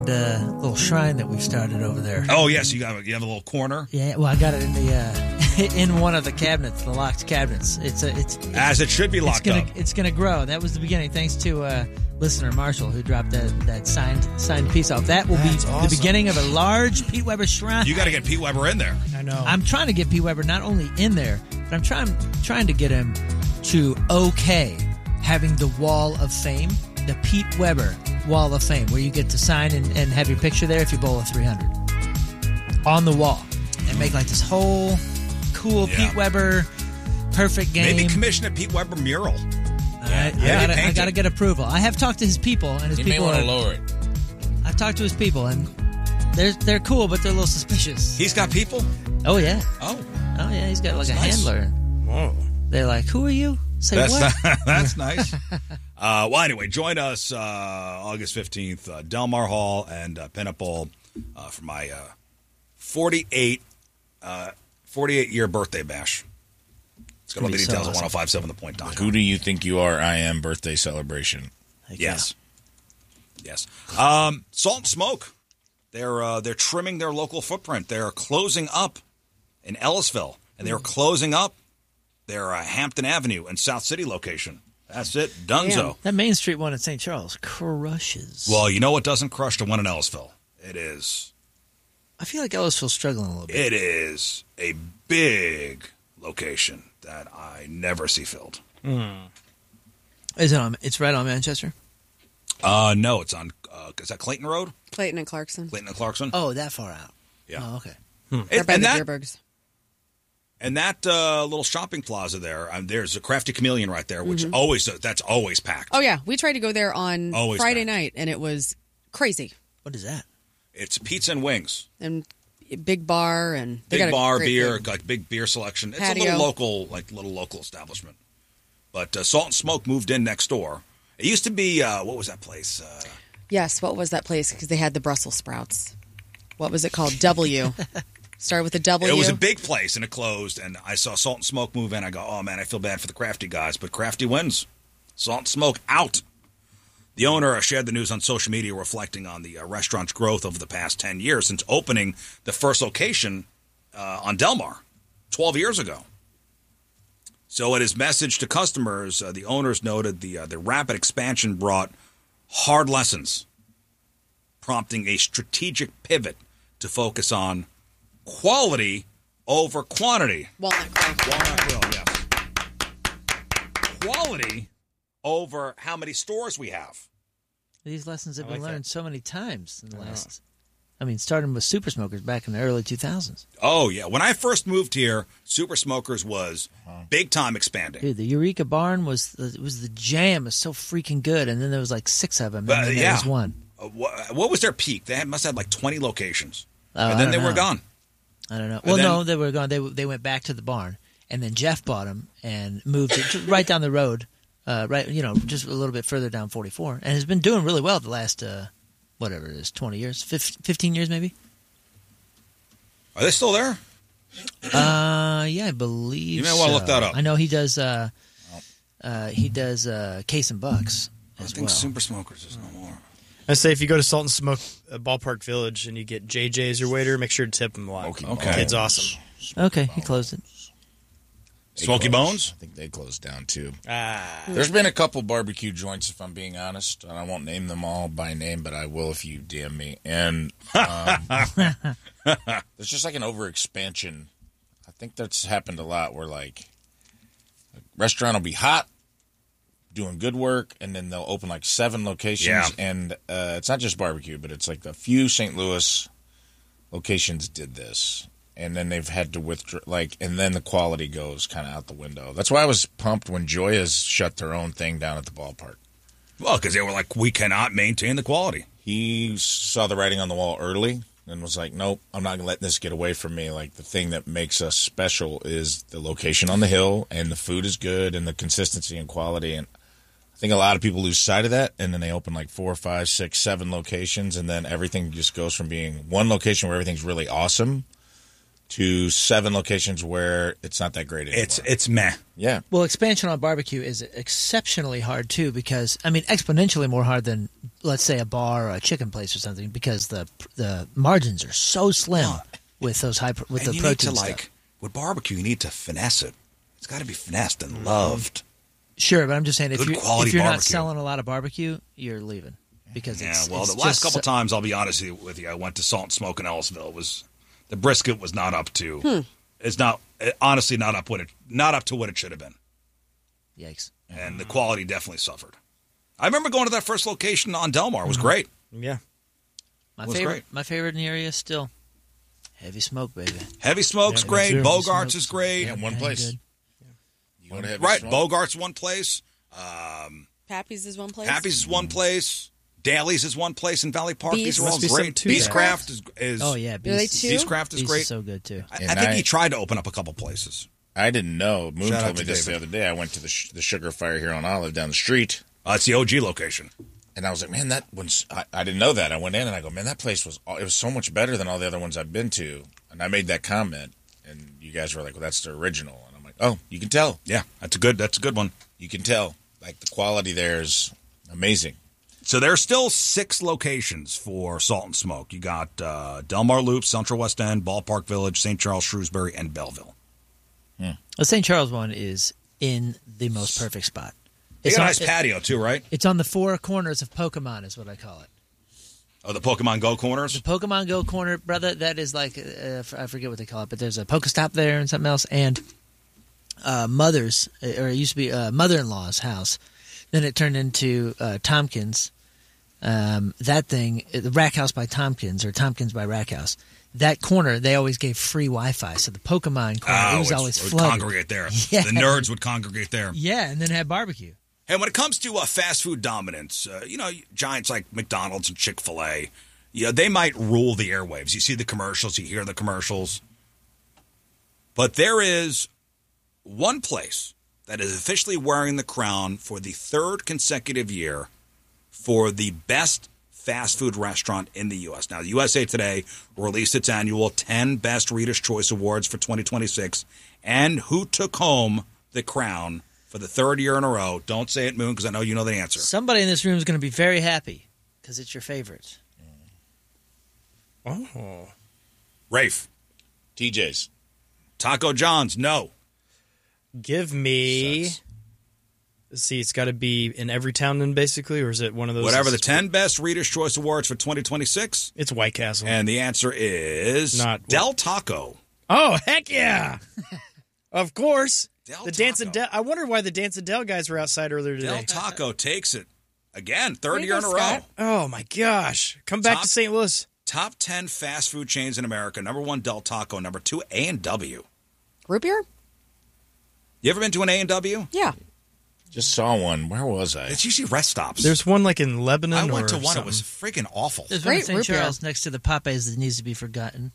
The little shrine that we've started over there. Oh, yes, you have a little corner. Yeah, well, I got it in the in one of the cabinets, the locked cabinets. It's as it should be locked up. It's gonna grow. That was the beginning. Thanks to listener Marshall who dropped that signed piece off. That will be awesome. The beginning of a large Pete Weber shrine. You got to get Pete Weber in there. I know. I'm trying to get Pete Weber not only in there, but I'm trying to get him to having the Wall of Fame, the Pete Weber Wall of Fame, where you get to sign and have your picture there if you bowl a 300 on the wall, and make like this whole cool Pete Weber perfect game. Maybe commission a Pete Weber mural. I got to get approval. I have talked to his people, and his people may want to lower it. I've talked to his people, and they're cool, but they're a little suspicious. He's got people? Oh yeah. Oh yeah. He's got like a nice. handler. Whoa. They're like, who are you? Say what? That's nice. Well, anyway, join us August 15th, Del Mar Hall and Pinup Bowl for my 48-year birthday bash. It's got all the details at 1057thepoint.com. Who do you think you are? I am birthday celebration. Yes. Salt and Smoke. They're trimming their local footprint. They're closing up in Ellisville, and they're closing up their Hampton Avenue and South City location. That's it. Dunzo. Damn. That Main Street one in St. Charles crushes. Well, you know what doesn't crush? The one in Ellisville. It is. I feel like Ellisville's struggling a little bit. It is a big location that I never see filled. Is it on? It's right on Manchester? No, it's on. Is that Clayton Road? Clayton and Clarkson. Oh, that far out. Yeah. Oh, okay. They're by the Dierbergs. And that little shopping plaza there, there's a Crafty Chameleon right there, which that's always packed. Oh, yeah. We tried to go there on Friday night, and it was crazy. What is that? It's pizza and wings. And big bar, and they big got bar, a great beer, food. like big beer selection. Patio. It's a little local establishment. But Salt and Smoke moved in next door. It used to be, what was that place? Yes, what was that place? Because they had the Brussels sprouts. What was it called? W. Started with a W. It was a big place, and it closed, and I saw Salt and Smoke move in. I go, oh, man, I feel bad for the Crafty guys, but Crafty wins. Salt and Smoke out. The owner shared the news on social media, reflecting on the restaurant's growth over the past 10 years since opening the first location on Del Mar 12 years ago. So in his message to customers, the owners noted the rapid expansion brought hard lessons, prompting a strategic pivot to focus on quality over quantity. Walnut Grill, yes. Quality over how many stores we have. These lessons have been learned so many times in the last. I mean, starting with Super Smokers back in the early 2000s. Oh, yeah. When I first moved here, Super Smokers was big time expanding. Dude, the Eureka Barn was the jam. It was so freaking good. And then there was like 6 of them, and then there was one. What was their peak? They must have like 20 locations. Oh, and then they were gone. I don't know. Well, no, they were gone. They went back to the barn. And then Jeff bought them and moved it right down the road, just a little bit further down 44. And has been doing really well the last, whatever it is, 20 years, 15 years maybe. Are they still there? Yeah, I believe you may want to look that up. I know he does Case and Bucks as I think well. Super Smokers is no more. I say if you go to Salt and Smoke Ballpark Village and you get JJ as your waiter, make sure to tip him a lot. Okay. Kid's awesome. Okay, he closed it. Smoky Bones? I think they closed down, too. There's been a couple barbecue joints, if I'm being honest, and I won't name them all by name, but I will if you DM me. And there's just like an overexpansion. I think that's happened a lot where, like, a restaurant will be hot, doing good work, and then they'll open like 7 locations. Yeah. And it's not just barbecue, but it's like a few St. Louis locations did this. And then they've had to withdraw, and then the quality goes kind of out the window. That's why I was pumped when Joya's shut their own thing down at the ballpark. Well, because they were like, we cannot maintain the quality. He saw the writing on the wall early and was like, nope, I'm not going to let this get away from me. Like, the thing that makes us special is the location on the hill, and the food is good, and the consistency and quality. And I think a lot of people lose sight of that, and then they open like 4, 5, 6, 7 locations, and then everything just goes from being one location where everything's really awesome to 7 locations where it's not that great anymore. It's meh. Yeah. Well, expansion on barbecue is exceptionally hard too, because exponentially more hard than, let's say, a bar or a chicken place or something, because the margins are so slim with those with the you protein need to, stuff. with barbecue, you need to finesse it. It's got to be finessed and loved. Sure, but I'm just saying, if Good you're quality not barbecue. selling a lot of barbecue, you're leaving because Yeah, it's the it's last just couple times, I'll be honest with you, I went to Salt and Smoke in Ellisville. The brisket was not up to. It's honestly not up to what it should have been, Yikes! and the quality definitely suffered. I remember going to that first location on Delmar. It was great. Yeah. My was favorite, great. my favorite in the area is still Heavy Smoke, baby. Heavy Smoke's Yeah, great. me too. Bogart's is great. Yeah, one Dang place. good. You want to have Right, smoke? Bogart's one place. Pappy's is one place. Happy's is one place. Daly's is one place in Valley Park. Beast. These are all Must be some great. too Beastcraft is. Oh yeah, Are they Beast, two? Beastcraft is Beast great. is so good too. I And think I- he tried to open up a couple places. I didn't know. Moon Shout out told me to this the David. other day. I went to the Sugar Fire here on Olive down the street. It's the OG location. And I was like, man, that one's. I didn't know that. I went in and I go, man, that place was so much better than all the other ones I've been to. And I made that comment, and you guys were like, well, that's the original. And I'm like, oh, you can tell. Yeah, that's a good one. You can tell. Like the quality there is amazing. So there's still 6 locations for Salt and Smoke. You got Delmar Loop, Central West End, Ballpark Village, St. Charles, Shrewsbury, and Belleville. The St. Charles one is in the most perfect spot. They It's got a on, nice patio too, right? it's on the 4 corners of Pokemon, is what I call it. Oh, the Pokemon Go corners. The Pokemon Go corner, brother. That is like I forget what they call it, but there's a Pokestop there and something else, and mother's, or it used to be mother-in-law's house. Then it turned into Tompkins. That thing, the Rack House by Tompkins, or Tompkins by Rack House. That corner, they always gave free Wi-Fi, so the Pokemon corner it was always it would flooded. congregate there. Yeah. The nerds would congregate there. Yeah, and then have barbecue. Hey, when it comes to fast food dominance, giants like McDonald's and Chick-fil-A, they might rule the airwaves. You see the commercials, you hear the commercials. But there is one place that is officially wearing the crown for the 3rd consecutive year for the best fast food restaurant in the U.S. Now, the USA Today released its annual 10 Best Reader's Choice Awards for 2026. And who took home the crown for the 3rd year in a row? Don't say it, Moon, because I know you know the answer. Somebody in this room is going to be very happy because it's your favorite. Oh. Rafe. TJ's. Taco John's, no. Give me. Sucks. See, it's got to be in every town then, basically, or is it one of those? Whatever the 10 Best Reader's Choice Awards for 2026. It's White Castle. And the answer is Not- Del Taco. Oh, heck yeah! Of course. Del The Dance and Taco. Del. I wonder why the Dance and Del guys were outside earlier today. Del Taco takes it. Again, 3rd There you year in go, a row. Scott. Oh my gosh! Come back Top- to St. Louis. Top 10 fast food chains in America. Number 1, Del Taco. Number 2, A&W. Root beer? You ever been to an A&W? Yeah. Just saw one. Where was I? It's usually rest stops. There's one like in Lebanon. I went to or one. something. It was freaking awful. There's one in Great St. root beer. Charles next to the Popeyes that needs to be forgotten.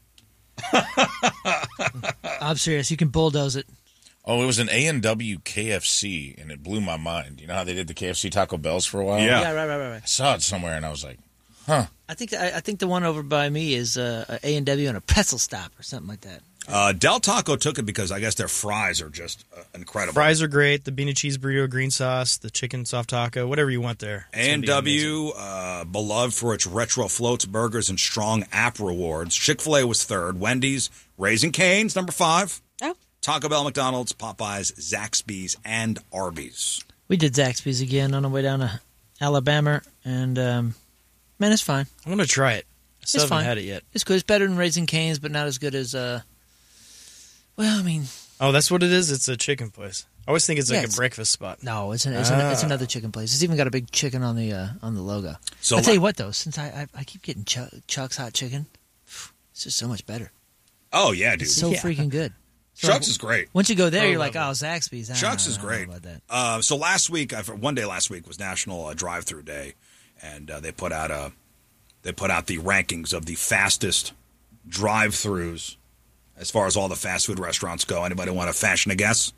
I'm serious. You can bulldoze it. Oh, it was an A&W KFC, and it blew my mind. You know how they did the KFC Taco Bells for a while? Yeah. Yeah, right. I saw it somewhere, and I was like, I think the one over by me is a A&W and a pretzel stop or something like that. Del Taco took it because I guess their fries are just incredible. Fries are great. The bean and cheese burrito, green sauce, the chicken soft taco, whatever you want there. It's gonna be amazing. A&W, beloved for its retro floats, burgers, and strong app rewards. Chick-fil-A was 3rd. Wendy's, Raising Cane's, number 5. Oh. Taco Bell, McDonald's, Popeyes, Zaxby's, and Arby's. We did Zaxby's again on the way down to Alabama, and man, it's fine. I want to try it. I still It's haven't fine. had it yet. It's good. It's better than Raising Cane's, but not as good as. Well, I mean, Oh, that's what it is? It's a chicken place. I always think it's like Yeah, a it's- breakfast spot. no, it's another chicken place. It's even got a big chicken on the logo. So I'll tell you what, though, since I keep getting Chuck's hot chicken, it's just so much better. Oh, yeah, dude. It's so Yeah. freaking good. So Chuck's is great. Once you go there, Oh, you're like, level. oh, Zaxby's. Chuck's is I don't great. know about that. So one day last week was National Drive-Through Day, and they put out the rankings of the fastest drive-throughs as far as all the fast food restaurants go. Anybody want to fashion a guess?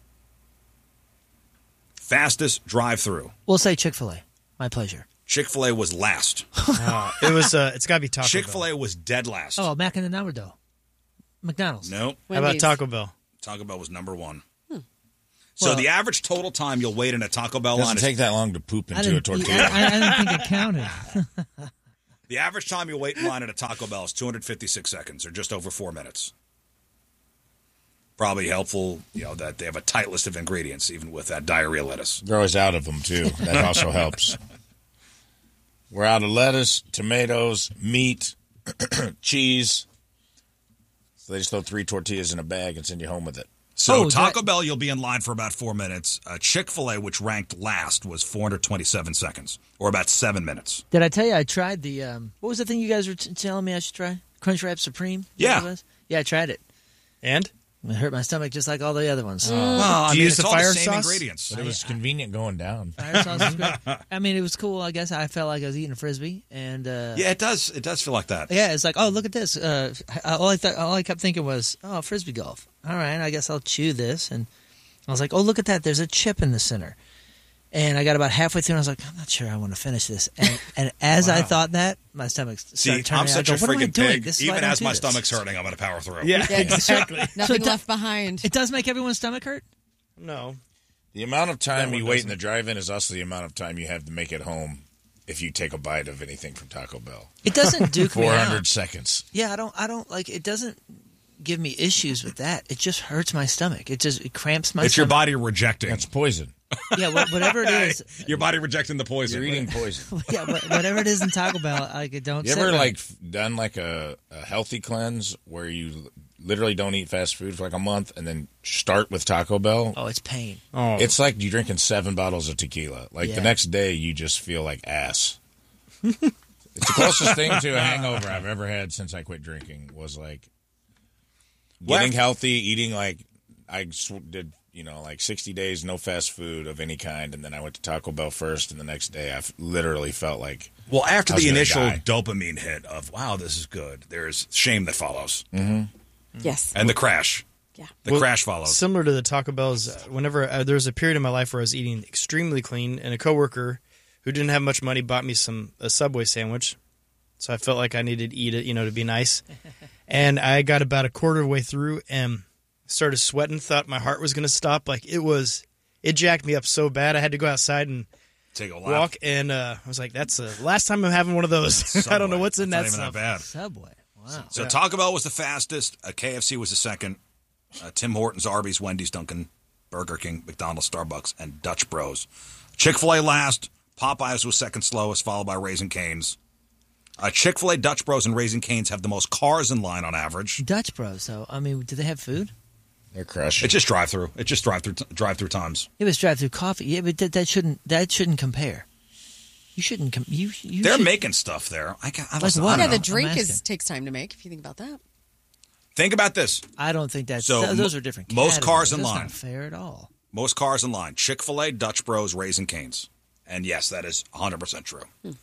Fastest drive-through. We'll say Chick-fil-A. My pleasure. Chick-fil-A was last. It was. It's got to be Taco Bell. Chick-fil-A was dead last. Oh, Mac and the Number, though. McDonald's. Nope. How about Wendy's. Taco Bell? Taco Bell was number one. So Well- the average total time you'll wait in a Taco Bell Doesn't line is take that long to poop I into a didn't, tortilla. I didn't think it counted. the average time you wait in line at a Taco Bell is 256 seconds, or just over 4 minutes. Probably helpful, that they have a tight list of ingredients, even with that diarrhea lettuce. They're always out of them, too. That also helps. We're out of lettuce, tomatoes, meat, cheese. So they just throw 3 tortillas in a bag and send you home with it. So Oh, Taco Bell, you'll be in line for about 4 minutes. Chick-fil-A, which ranked last, was 427 seconds, or about 7 minutes. Did I tell you I tried the what was the thing you guys were telling me I should try? Crunchwrap Supreme? Is that Yeah. what it was? Yeah, I tried it. And? It hurt my stomach just like all the other ones. Well, I Do you mean, use it's the all fire the same sauce? ingredients. But it was convenient going down. Fire sauce was great. I mean, it was cool. I guess I felt like I was eating a Frisbee. And Yeah, it does. It does feel like that. yeah, it's like, oh, look at this. All I kept thinking was, oh, Frisbee golf. All right, I guess I'll chew this. And I was like, oh, look at that. There's a chip in the center. And I got about halfway through, and I was like, I'm not sure I want to finish this. And as I thought that, my stomach started See, turning. I'm such I a go, what am I freaking doing? pig. This is why I Even don't as do my this. stomach's hurting, I'm going to power through. Yeah, exactly. Nothing it left behind. It does make everyone's stomach hurt? No. The amount of time That you one wait in doesn't. the drive-in is also the amount of time you have to make it home if you take a bite of anything from Taco Bell. It doesn't duke me 400 out. seconds. Yeah, I don't like it. Doesn't give me issues with that. It just hurts my stomach. It cramps my It's your stomach. body rejecting. That's poison. Yeah, whatever it is. Your body rejecting the poison. You're eating poison. Yeah, whatever it is in Taco Bell, like it don't. You sit ever right. done like a healthy cleanse where you literally don't eat fast food for like a month and then start with Taco Bell? Oh, it's pain. Oh, It's like you drinking 7 bottles of tequila. Like Yeah. the next day, you just feel like ass. It's the closest thing to a hangover I've ever had since I quit drinking. Was like getting healthy, eating like did. Like 60 days, no fast food of any kind, and then I went to Taco Bell first, and the next day I literally felt like Well, after I was the gonna initial die. dopamine hit of, wow, this is good, there's shame that follows. Yes. And the crash. Yeah. The crash follows. similar to the Taco Bells. Whenever there was a period in my life where I was eating extremely clean, and a coworker who didn't have much money bought me a Subway sandwich, so I felt like I needed to eat it, to be nice. And I got about a quarter of the way through and started sweating. Thought my heart was going to stop. Like it jacked me up so bad. I had to go outside and Take a lap. walk. And I was like, "That's the last time I'm having one of those." I don't know Subway. what's in That's that not stuff. even that bad. Subway. Wow. So Taco Bell was the fastest. KFC was the second. Tim Hortons, Arby's, Wendy's, Dunkin', Burger King, McDonald's, Starbucks, and Dutch Bros. Chick-fil-A last. Popeyes was second slowest, followed by Raising Cane's. Chick-fil-A, Dutch Bros, and Raising Cane's have the most cars in line on average. Dutch Bros. So I mean, do they have food? they're crushing. It's just drive-through. It's just drive-through times. It was drive-through coffee. Yeah, but that shouldn't compare. You shouldn't. You They're should- making stuff there. I Like listen, what? I Yeah, don't the know. drink I'm asking. takes time to make, if you think about that. Think about this. I don't think that's. So, those are different. most cars in categories. That's line. Not fair at all. Most cars in line. Chick-fil-A, Dutch Bros, Raising Cane's. And yes, that is 100% true.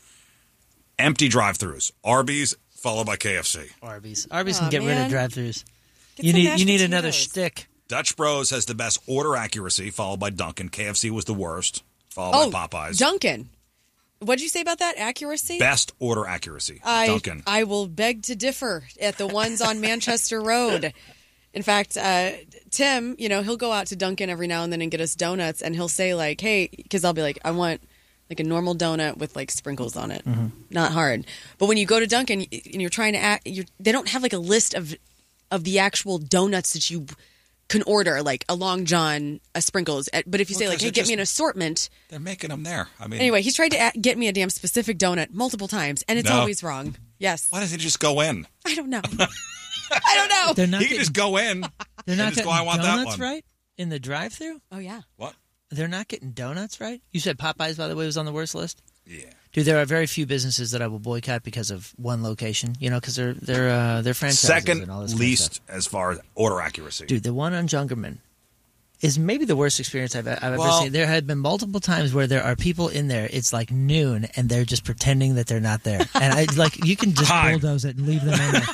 Empty drive-throughs. Arby's, followed by KFC. Arby's can Aw, get rid of man. drive-throughs. Get You some need mashed you need another potatoes. stick. Dutch Bros has the best order accuracy, followed by Dunkin'. KFC was the worst, followed by Popeyes. Dunkin'. What'd you say about that? Accuracy? Best order accuracy. Dunkin'. I will beg to differ at the ones on Manchester Road. In fact, Tim, he'll go out to Dunkin' every now and then and get us donuts, and he'll say like, "Hey," because I'll be like, "I want like a normal donut with like sprinkles on it, not hard." But when you go to Dunkin' and you're trying to they don't have like a list of the actual donuts that you can order, like a Long John, a sprinkles. But if you say like, "Hey, get me an assortment," They're making them there. I mean, anyway, he's tried to get me a damn specific donut multiple times, and it's No. always wrong. Yes, why doesn't he just go in? I don't know. I don't know. They're not He can getting, just go in. they're not and just getting go, I want that donuts one. right in the drive-through. Oh yeah. What? They're not getting donuts right. You said Popeyes, by the way, was on the worst list. Yeah. Dude, there are very few businesses that I will boycott because of one location. Because they're franchises Second and all this kind of least stuff. as far as order accuracy. Dude, the one on Jungerman is maybe the worst experience I've ever Well- seen. There have been multiple times where there are people in there. It's like noon, and they're just pretending that they're not there. And you can just Hi. bulldoze it and leave them in there.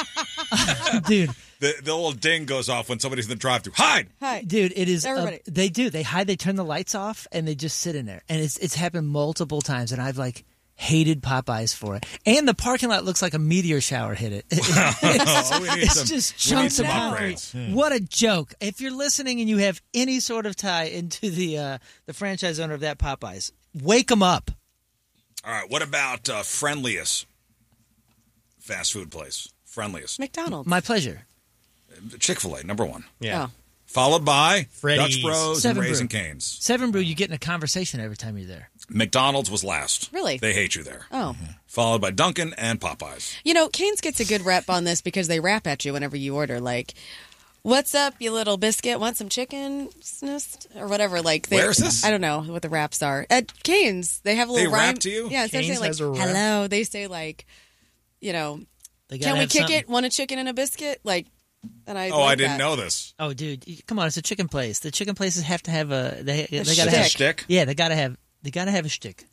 Dude, The little ding goes off when somebody's in the drive-thru. Hide! Hi. dude, it is. Everybody. They hide. They turn the lights off, and they just sit in there. And it's happened multiple times. And I've like hated Popeyes for it. And the parking lot looks like a meteor shower hit it. It's just chunks of concrete. What a joke. If you're listening and you have any sort of tie into the franchise owner of that Popeyes, wake them up. All right, what about friendliest fast food place? Friendliest. McDonald's. My pleasure. Chick-fil-A, number one. Yeah. Oh. Followed by Freddy's. Dutch Bros Seven and Brew. Raising Cane's. Seven Brew, you get in a conversation every time you're there. McDonald's was last. Really? They hate you there. Oh. Followed by Dunkin' and Popeyes. You know, Cane's gets a good rep on this because they rap at you whenever you order. Like, what's up, you little biscuit? Want some chicken? Or whatever. Like, Where's this? I don't know what the raps are. At Cane's, they have a little They rap rhyme. to you? Yeah, instead of Cane's saying, has a like, rap? hello, they say, like, you know, They gotta can we have kick something. it? Want a chicken and a biscuit? Like, and I Oh, like I didn't that. know this. Oh, dude, come on! It's a chicken place. The chicken places have to have they gotta shtick. have Shtick? Yeah, they gotta have a shtick.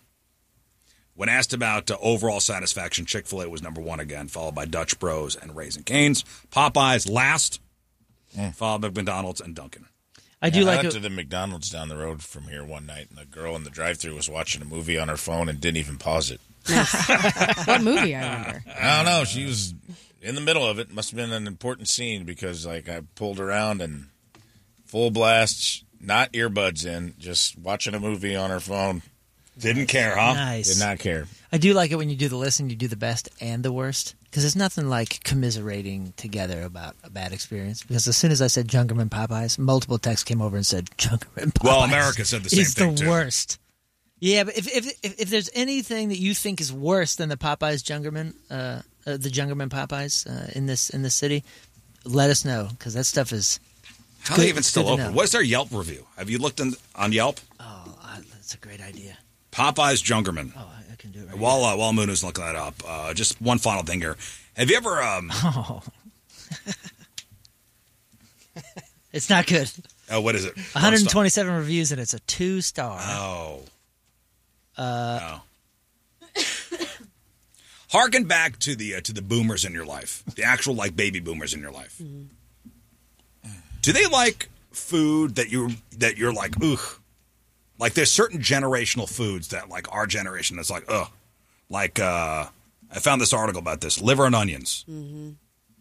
When asked about overall satisfaction, Chick-fil-A was number one again, followed by Dutch Bros and Raising Cane's. Popeyes last, followed by McDonald's and Dunkin'. I do I like went it. to the McDonald's down the road from here one night, and the girl in the drive-thru was watching a movie on her phone and didn't even pause it. What movie, I wonder? I don't know. She was in the middle of it. Must have been an important scene because, like, I pulled around and full blast, not earbuds in, just watching a movie on her phone. Didn't care, huh? Nice. Did not care. I do like it when you do the list and you do the best and the worst because there's nothing like commiserating together about a bad experience. Because as soon as I said Junkerman Popeyes, multiple texts came over and said Junkerman Popeyes. Well, America said the same is thing, the too. worst. Yeah, but if there's anything that you think is worse than the Popeyes Junkerman, the Junkerman Popeyes in this city, let us know because that stuff is. How are good- they even it's still good to open? know. What's their Yelp review? Have you looked on Yelp? Oh, that's a great idea. Popeyes Junkerman. Oh, I can do it. Right While Moon is looking that up, just one final thing here. Have you ever? Oh. It's not good. What is it? 127 reviews and it's a 2-star. Oh. No. Harken back to the boomers in your life, the actual like baby boomers in your life. Do they like food that you're like ugh? Like there's certain generational foods that like our generation is like ugh. Like I found this article about this liver and onions. Mm-hmm.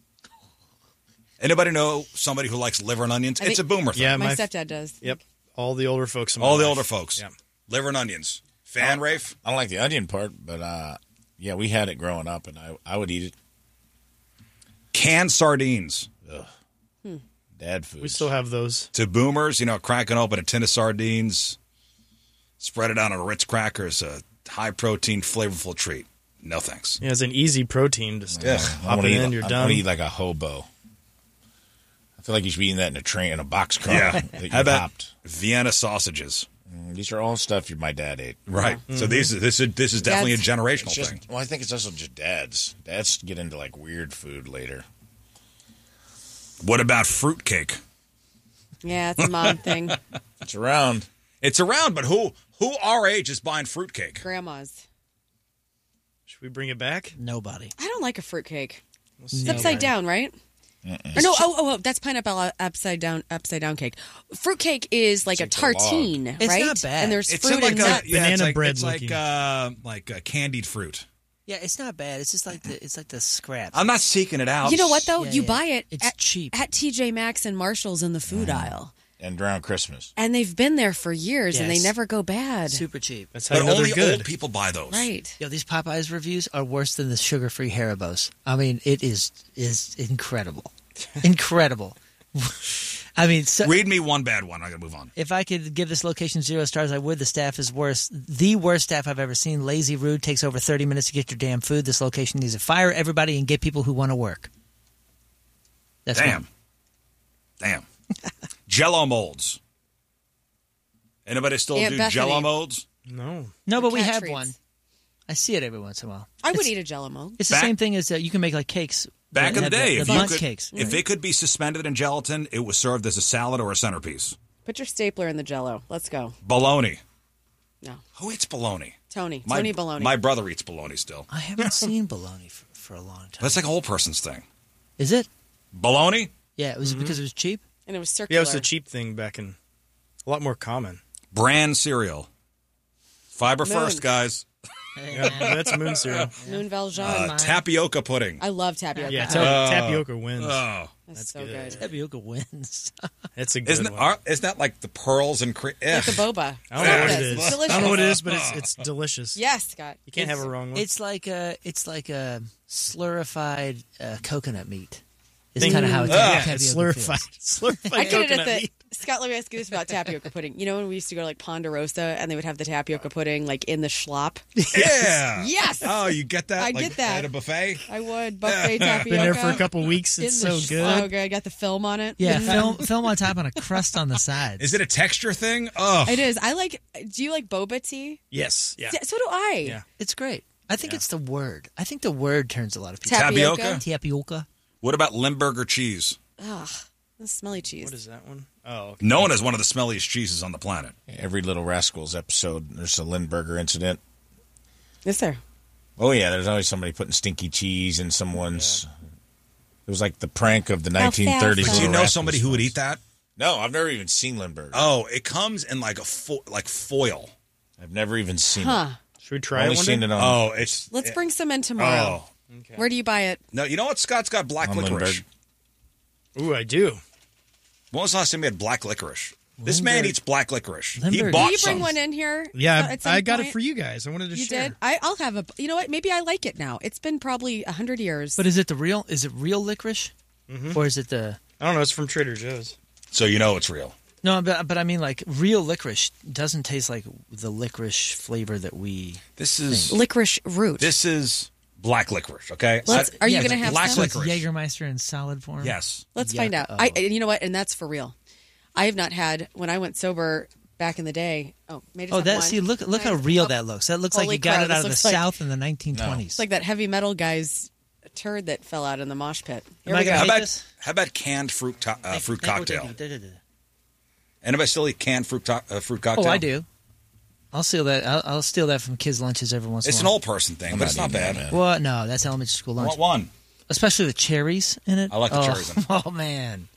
Anybody know somebody who likes liver and onions? It's a boomer thing. Yeah, My stepdad does. Yep. All the older folks. In my All the life. older folks. Yeah. Liver and onions. Fan, Rafe? I don't like the onion part, but yeah, we had it growing up, and I would eat it. Canned sardines. Dad food. We still have those. To boomers, cracking open a tin of sardines, spread it out on a Ritz crackers, a high-protein, flavorful treat. No thanks. Yeah, it's an easy protein. Just Yeah. hop it in, you're I done. want to eat like a hobo. I feel like you should be eating that in a train, in a boxcar. Yeah. that you How about hopped. Vienna sausages? These are all stuff my dad ate. Right. So this is definitely a That's- generational It's just, thing. well, I think it's also just dads. Dads get into like weird food later. What about fruitcake? Yeah, it's a mom thing. It's around. It's around, but who our age is buying fruitcake? Grandma's. Should we bring it back? Nobody. I don't like a fruitcake. It's Nobody. upside down, right? Or no, oh, that's pineapple upside down cake. Fruitcake is like a It's like a log. tartine, It's right? not bad. And there's It's fruit like and a nuts. Banana bread It's like candied fruit. Yeah, it's not bad. It's just like the scraps. I'm not seeking it out. You know what though? Yeah, you yeah. buy it It's cheap. at TJ Maxx and Marshall's in the food aisle, And around Christmas. and they've been there for years, and they Yes. never go bad. Super cheap. That's how But you know only they're good. old people buy those. Right? Yo, these Popeyes reviews are worse than the sugar-free Haribos. I mean, it is incredible, incredible. I mean, so, Read me one bad one. I gotta move on. if I could give this location 0 stars, I would. The staff is worse. The worst staff I've ever seen. Lazy, rude, takes over 30 minutes to get your damn food. This location needs to fire everybody and get people who want to work. That's Damn. Jello molds. Anybody still Aunt do Bethany. Jello molds? No. No, but we Cat have treats. one. I see it every once in a while. I would It's- eat a Jello mold. It's Back- the same thing as you can make like cakes. Back in the Have day, the if you bundt could, cakes. if it could be suspended in gelatin, it was served as a salad or a centerpiece. Put your stapler in the Jello. Let's go. Bologna. No, Who eats bologna? Tony My, Baloney. My brother eats bologna still. I haven't seen bologna for a long time. That's like an old person's thing. Is it? Bologna? Yeah, it was because it was cheap. and it was circular. Yeah, it was a cheap thing back in. A lot more common. Bran cereal. Fiber Moon. first, guys. Yeah, that's moon cereal. Moon Valjean. Tapioca pudding. I love tapioca. Yeah, tapioca wins. Oh. That's so good. Tapioca wins. That's a good Isn't one. that like the pearls and cream? Like the boba. I don't know what it It's is. delicious. I don't know what it is, but it's delicious. Yes, Scott. You can't have a wrong one. It's like a slurified coconut meat. It's Think- kind of how it's yeah, tapioca it's feels. slurified I did it coconut at the meat. Scott. Let me ask you this about tapioca pudding. You know when we used to go to like Ponderosa and they would have the tapioca pudding like in the schlop? Yeah. Yes. Oh, you get that? I like, get that. at a buffet? I would buffet tapioca. Been there for a couple weeks. It's so good. So good. Got the film on it. Yeah, film on top and a crust on the sides. Is it a texture thing? Oh. It is. I like. Do you like boba tea? Yes. Yeah. So do I. Yeah. It's great. I think it's the word. I think the word turns a lot of people. Tapioca? Tapioca. What about Limburger cheese? Ugh, that's smelly cheese. What is that one? Oh, okay. Known as one of the smelliest cheeses on the planet. Every Little Rascals episode, there's a Lindbergher incident. Is there? Oh, yeah, there's always somebody putting stinky cheese in someone's... It was like the prank of the 1930s. Alfalfa. But do you Little know Rascals somebody who would films. eat that? No, I've never even seen Lindbergh. Oh, it comes in like a foil. I've never even seen Huh. it. Should we try Only it one seen day? it on, Oh, it's... Let's bring some in tomorrow. Oh. Where do you buy it? No, you know what? Scott's got black on licorice. Lindbergh. Ooh, I do. When was the last time we had black licorice? This man eats black licorice. He Limburg. bought Will you bring some. one in here? Yeah, at some I got it point? for you guys. I wanted to You share. did? I'll have a. You know what? Maybe I like it now. It's been probably 100 years. But is it real licorice? Or is it the... I don't know. It's from Trader Joe's. So you know it's real. No, but I mean, like, real licorice doesn't taste like the licorice flavor that we... This is licorice root. this is black licorice. Okay. Are you Yeah, going to have black some? So it's licorice. Jägermeister in solid form? Yes. Let's Yuck. find out. Oh. And you know what? And that's for real. I have not had when I went sober back in the day. Oh, maybe. Oh, that see, look how real that looks. That looks like Holy you got crap, it out of this the looks like- South in the 1920s. It's like that heavy metal guy's turd that fell out in the mosh pit. Here Am I we go. gonna How hate about this? canned fruit fruit cocktail? Oh, Anybody still eat canned fruit cocktail? I do. I'll steal that. I'll steal that from kids' lunches every once in It's a an while. old person thing, I'm but it's not eating that, bad. man. Well, no, that's elementary school I lunch. want one. Especially with cherries in it. I like the cherries in it. Oh, man.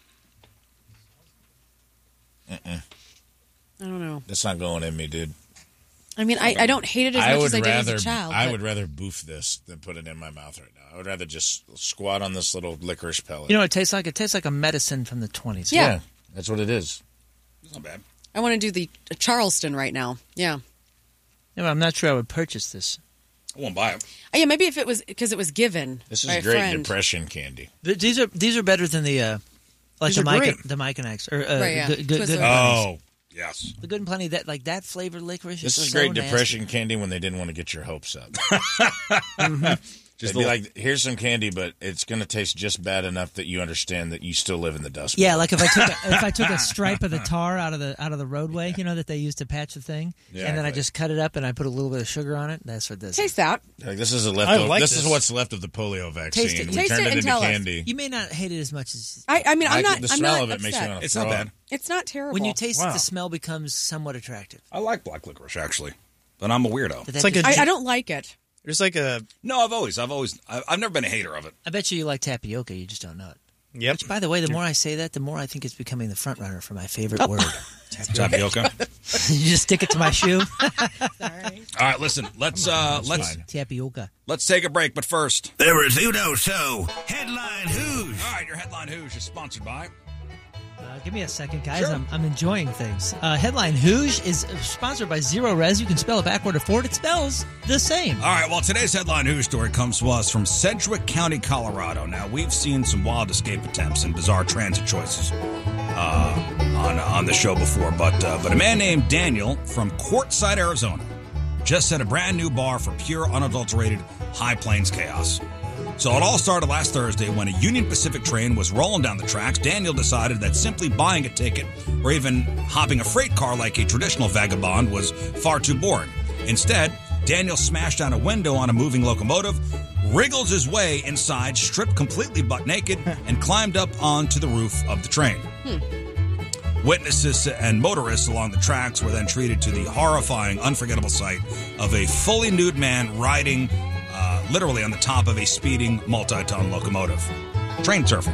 I don't know. That's not going in me, dude. I mean, I don't hate it as much as I did as a child. I but- would rather boof this than put it in my mouth right now. I would rather just squat on this little licorice pellet. You know what it tastes like? It tastes like a medicine from the 20s. Yeah. That's what it is. It's not bad. I want to do the Charleston right now. Yeah. Yeah, but I'm not sure I would purchase this. I won't buy it. Yeah, maybe if it was because it was given. This by is a great friend. depression candy. These are better than the like These the are Mike great. the Mike and X or Right, yeah. good Twizzlers. Oh, yes. the Good and Plenty that flavored licorice. This is so great nasty. depression candy when they didn't want to get your hopes up. Just They'd be like, here's some candy, but it's going to taste just bad enough that you understand that you still live in the dust. Yeah, bowl. like if I took a stripe of the tar out of the roadway, you know, that they use to patch the thing, Yeah, and then I right. just cut it up and I put a little bit of sugar on it. That's what this Taste is. that. Like, this is a I leftover. like this this. is what's left of the polio vaccine. Taste it. We Taste turned it it and into tell us. candy. You may not hate it as much as I mean, I'm not. The I'm smell not of it makes you upset. want to It's throw not up. bad. It's not terrible. when you taste it, Wow. the smell becomes somewhat attractive. I like black licorice, actually. But I'm a weirdo. But It's like that a- just- I don't like it. There's like a No, I've never been a hater of it. I bet you like tapioca. You just don't know it. yep. By the way, the more I say that, the more I think it's becoming the front runner for my favorite word. Tapioca. You just stick it to my shoe. Sorry. All right, listen. Let's fine. Tapioca. let's take a break. But first, The Rizzuto Show. Headline Who's. all right, your headline Who's is sponsored by. Give me a second, guys. Sure. I'm enjoying things. Headline Hooge is sponsored by Zero Res. You can spell it backward or forward. It spells the same. All right, well, today's headline Who's story comes to us from Sedgwick County, Colorado. Now, we've seen some wild escape attempts and bizarre transit choices on the show before, but a man named Daniel from Quartzsite, Arizona, just set a brand new bar for pure, unadulterated High Plains chaos. So it all started last Thursday when a Union Pacific train was rolling down the tracks. Daniel decided that simply buying a ticket or even hopping a freight car like a traditional vagabond was far too boring. Instead, Daniel smashed down a window on a moving locomotive, wriggled his way inside, stripped completely butt naked, and climbed up onto the roof of the train. Witnesses and motorists along the tracks were then treated to the horrifying, unforgettable sight of a fully nude man riding literally on the top of a speeding multi-ton locomotive. Train surfing.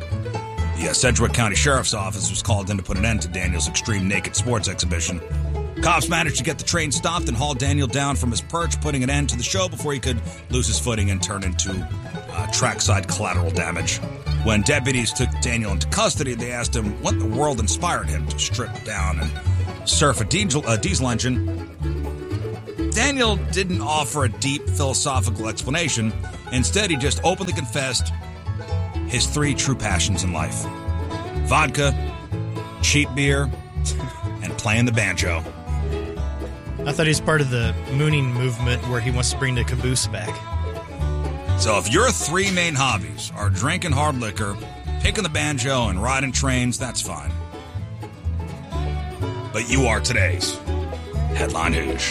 The Sedgwick County Sheriff's Office was called in to put an end to Daniel's extreme naked sports exhibition. Cops managed to get the train stopped and haul Daniel down from his perch, putting an end to the show before he could lose his footing and turn into trackside collateral damage. When deputies took Daniel into custody, they asked him what in the world inspired him to strip down and surf a diesel engine. Daniel didn't offer a deep philosophical explanation. Instead, he just openly confessed his 3 true passions in life: vodka, cheap beer, and playing the banjo. I thought he was part of the mooning movement where he wants to bring the caboose back. So if your 3 main hobbies are drinking hard liquor, picking the banjo, and riding trains, that's fine. But you are today's Headline Hoosh.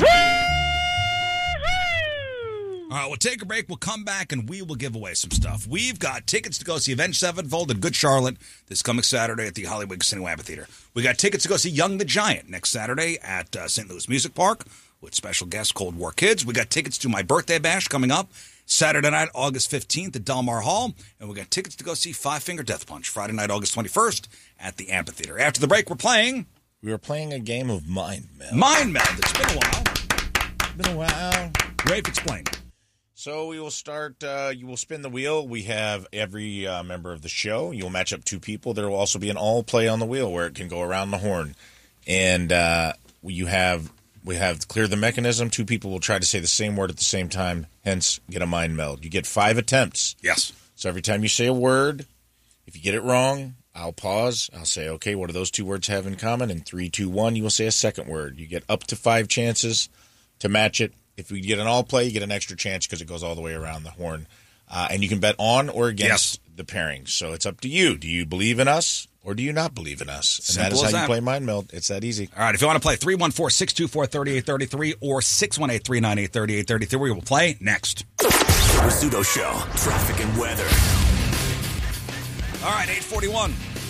All right, we'll take a break. We'll come back, and we will give away some stuff. We've got tickets to go see Avenged Sevenfold in Good Charlotte this coming Saturday at the Hollywood Casino Amphitheater. We got tickets to go see Young the Giant next Saturday at St. Louis Music Park with special guest Cold War Kids. We got tickets to my birthday bash coming up Saturday night, August 15th at Del Mar Hall. And we got tickets to go see Five Finger Death Punch Friday night, August 21st at the Amphitheater. After the break, we were playing a game of Mind Meld. Mind Meld. It's been a while. Rafe, explain. So we will start, you will spin the wheel. We have every member of the show. You'll match up 2 people. There will also be an all play on the wheel where it can go around the horn. And we have to clear the mechanism. 2 people will try to say the same word at the same time, hence get a mind meld. You get 5 attempts. Yes. So every time you say a word, if you get it wrong, I'll pause. I'll say, okay, what do those 2 words have in common? In 3, 2, 1, you will say a second word. You get up to 5 chances to match it. If we get an all play, you get an extra chance because it goes all the way around the horn. And you can bet on or against the pairing. So it's up to you. Do you believe in us or do you not believe in us? And Simple that is how you play Mind Meld. It's that easy. All right, if you want to play 314-624-3833 or 618-398-3833, we will play next. Rizzuto Show, traffic and weather. All right, 8:41.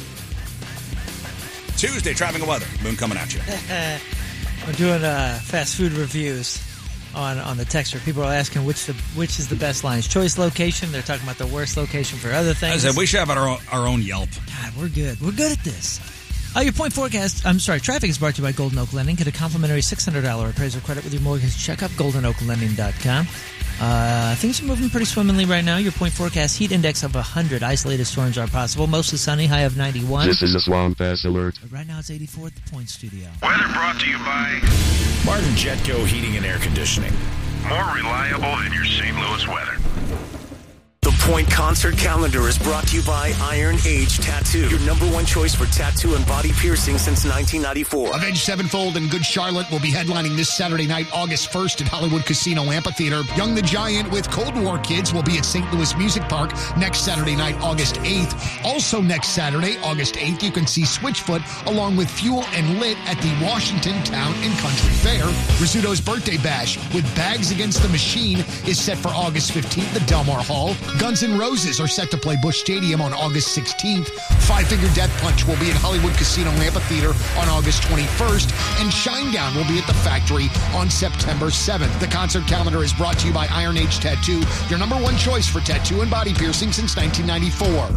Tuesday, traffic and weather. Moon coming at you. We're doing fast food reviews on the texter. People are asking which is the best Lion's Choice location. They're talking about the worst location for other things. I said we should have our own Yelp. God, we're good. We're good at this. Your point forecast, traffic is brought to you by Golden Oak Lending. Get a complimentary $600 appraisal credit with your mortgage. Check out goldenoaklending.com. Things are moving pretty swimmingly right now. Your point forecast, heat index of 100. Isolated storms are possible. Mostly sunny, high of 91. This is a Swamp Pass alert. But right now it's 84 at the Point Studio. Weather brought to you by Martin Jetco Heating and Air Conditioning. more reliable than your St. Louis weather. The Point concert calendar is brought to you by Iron Age Tattoo, your #1 choice for tattoo and body piercing since 1994. Avenged Sevenfold in Good Charlotte will be headlining this Saturday night, August 1st at Hollywood Casino Amphitheater. Young the Giant with Cold War Kids will be at St. Louis Music Park next Saturday night, August 8th. Also next Saturday, August 8th, you can see Switchfoot along with Fuel and Lit at the Washington Town and Country Fair. Rizzuto's Birthday Bash with Bags Against the Machine is set for August 15th at Del Mar Hall. Guns N' Roses are set to play Busch Stadium on August 16th. Five Finger Death Punch will be at Hollywood Casino Amphitheater on August 21st. And Shinedown will be at the Factory on September 7th. The concert calendar is brought to you by Iron Age Tattoo, your #1 choice for tattoo and body piercing since 1994.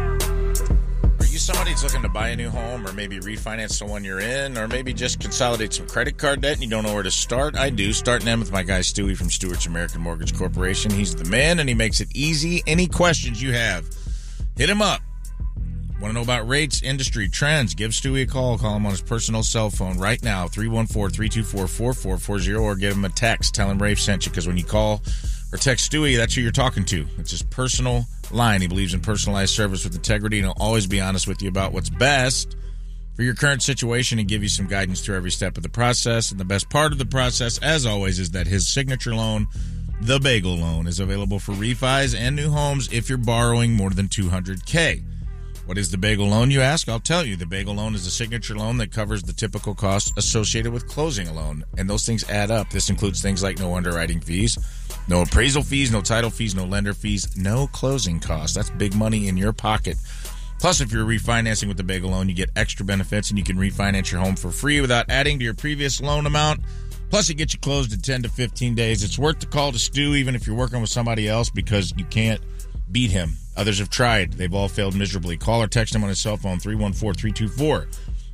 Are you somebody that's looking to buy a new home or maybe refinance the one you're in or maybe just consolidate some credit card debt and you don't know where to start? I do. Starting in with my guy Stewie from Stewart's American Mortgage Corporation. He's the man and he makes it easy. Any questions you have, hit him up. Want to know about rates, industry, trends? Give Stewie a call. Call him on his personal cell phone right now, 314-324-4440, or give him a text. Tell him Rafe sent you, because when you call or text Stewie, that's who you're talking to. It's his personal line. He believes in personalized service with integrity, and he'll always be honest with you about what's best for your current situation and give you some guidance through every step of the process. And the best part of the process, as always, is that his signature loan, the Bagel Loan, is available for refis and new homes if you're borrowing more than $200K. What is the Bagel Loan, you ask? I'll tell you. The Bagel Loan is a signature loan that covers the typical costs associated with closing a loan, and those things add up. This includes things like no underwriting fees, no appraisal fees, no title fees, no lender fees, no closing costs. That's big money in your pocket. Plus, if you're refinancing with the Bagel Loan, you get extra benefits, and you can refinance your home for free without adding to your previous loan amount. Plus, it gets you closed in 10 to 15 days. It's worth the call to Stu, even if you're working with somebody else, because you can't beat him. Others have tried. They've all failed miserably. Call or text him on his cell phone, 314-324-4440.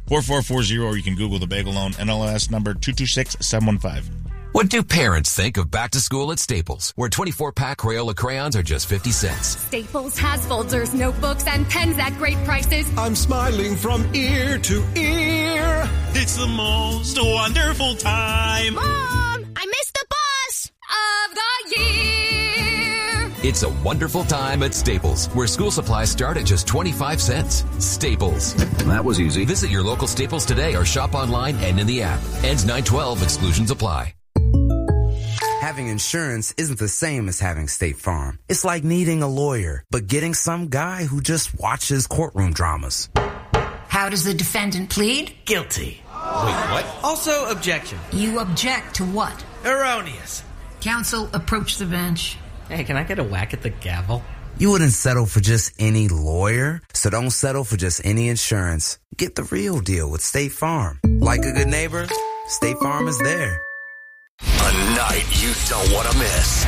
4440, or you can Google the Bagel Loan, NLS number 226715. What do parents think of back to school at Staples, where 24-pack Crayola crayons are just 50 cents? Staples has folders, notebooks, and pens at great prices. I'm smiling from ear to ear. It's the most wonderful time. Mom, I missed the bus of the year. It's a wonderful time at Staples, where school supplies start at just 25 cents. Staples. That was easy. Visit your local Staples today or shop online and in the app. Ends 9/12. Exclusions apply. Having insurance isn't the same as having State Farm. It's like needing a lawyer, but getting some guy who just watches courtroom dramas. How does the defendant plead? Guilty. Wait, what? Also, objection. You object to what? Erroneous. Counsel, approach the bench. Hey, can I get a whack at the gavel? You wouldn't settle for just any lawyer, so don't settle for just any insurance. Get the real deal with State Farm. Like a good neighbor, State Farm is there. A night you don't want to miss.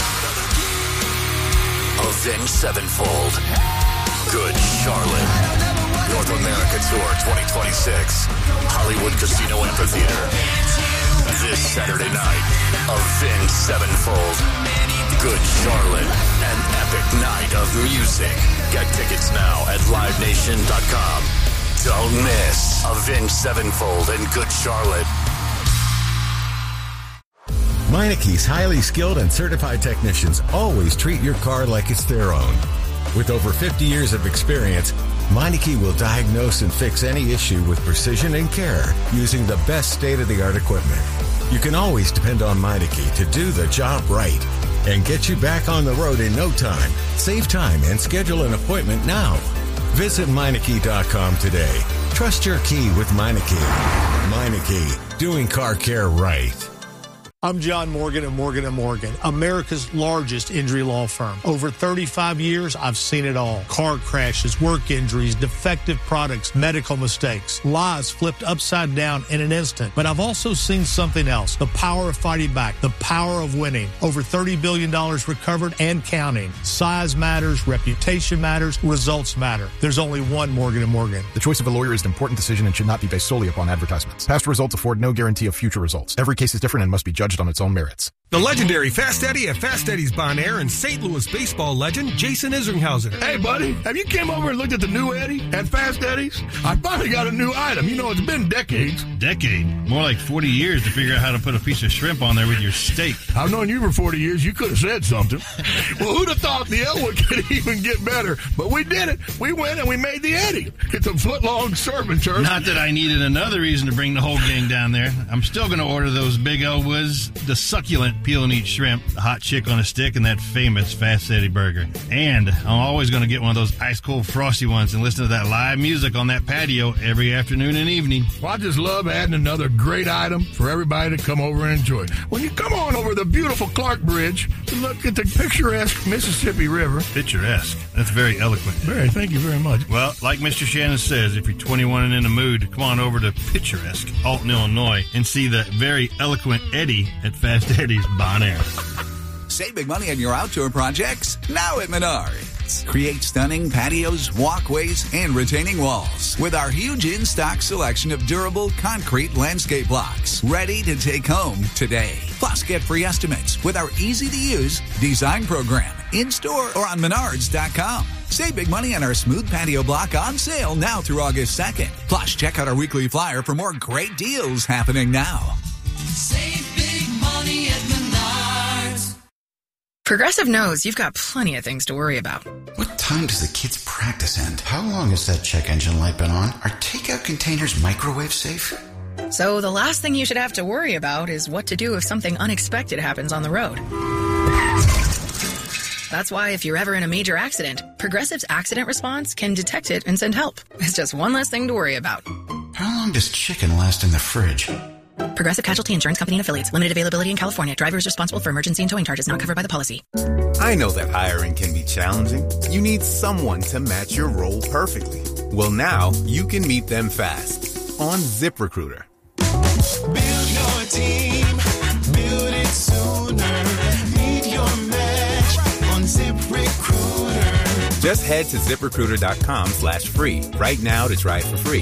Avenged Sevenfold. Good Charlotte. North America Tour 2026. Hollywood Casino Amphitheater. This Saturday night, Avenged Sevenfold. Good Charlotte. An epic night of music. Get tickets now at livenation.com. Don't miss Avenged Sevenfold and Good Charlotte. Meineke's highly skilled and certified technicians always treat your car like it's their own. With over 50 years of experience, Meineke will diagnose and fix any issue with precision and care using the best state-of-the-art equipment. You can always depend on Meineke to do the job right and get you back on the road in no time. Save time and schedule an appointment now. Visit Meineke.com today. Trust your key with Meineke. Meineke, doing car care right. I'm John Morgan of Morgan & Morgan, America's largest injury law firm. Over 35 years, I've seen it all. Car crashes, work injuries, defective products, medical mistakes, lives flipped upside down in an instant. But I've also seen something else, the power of fighting back, the power of winning. Over $30 billion recovered and counting. Size matters, reputation matters, results matter. There's only one Morgan & Morgan. The choice of a lawyer is an important decision and should not be based solely upon advertisements. Past results afford no guarantee of future results. Every case is different and must be judged on its own merits. The legendary Fast Eddie at Fast Eddie's Bon Air and St. Louis baseball legend Jason Isringhauser. Hey, buddy, have you came over and looked at the new Eddie at Fast Eddie's? I finally got a new item. You know, it's been decades. Decade? More like 40 years to figure out how to put a piece of shrimp on there with your steak. I've known you for 40 years. You could have said something. Well, who'd have thought the Elwood could even get better? But we did it. We went and we made the Eddie. It's a foot-long serving turn. Not that I needed another reason to bring the whole gang down there. I'm still going to order those big Elwoods, the succulent peel and eat shrimp, the hot chick on a stick, and that famous Fast Eddie burger. And I'm always going to get one of those ice-cold frosty ones and listen to that live music on that patio every afternoon and evening. Well, I just love adding another great item for everybody to come over and enjoy. When you come on over the beautiful Clark Bridge to look at the picturesque Mississippi River. Picturesque? That's very eloquent. Very, thank you very much. Well, like Mr. Shannon says, if you're 21 and in the mood, come on over to picturesque Alton, Illinois, and see the very eloquent Eddie at Fast Eddie's Bon Air. Save big money on your outdoor projects now at Menards. Create stunning patios, walkways, and retaining walls with our huge in-stock selection of durable concrete landscape blocks ready to take home today. Plus, get free estimates with our easy-to-use design program in-store or on Menards.com. Save big money on our smooth patio block on sale now through August 2nd. Plus, check out our weekly flyer for more great deals happening now. Save big money at Menards. Progressive knows you've got plenty of things to worry about. What time does the kids' practice end? How long has that check engine light been on? Are takeout containers microwave safe? So the last thing you should have to worry about is what to do if something unexpected happens on the road. That's why if you're ever in a major accident, Progressive's accident response can detect it and send help. It's just one less thing to worry about. How long does chicken last in the fridge? Progressive Casualty Insurance Company and Affiliates. Limited availability in California. Driver is responsible for emergency and towing charges not covered by the policy. I know that hiring can be challenging. You need someone to match your role perfectly. Well, now you can meet them fast on ZipRecruiter. Build your team. Build it sooner. Meet your match on ZipRecruiter. Just head to ZipRecruiter.com/free right now to try it for free.